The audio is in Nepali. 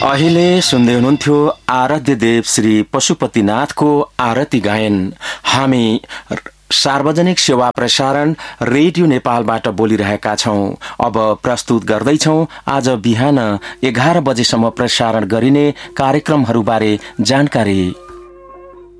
अहिले सुन्दै हुनुहुन्थ्यो आराध्य देव श्री पशुपतिनाथको आरती गायन। हामी सार्वजनिक सेवा प्रसारण रेडियो नेपालबाट बोलिरहेका छौं। अब प्रस्तुत गर्दैछौं आज बिहान 11 बजेसम्म प्रसारण गरिने कार्यक्रमहरूबारे जानकारी।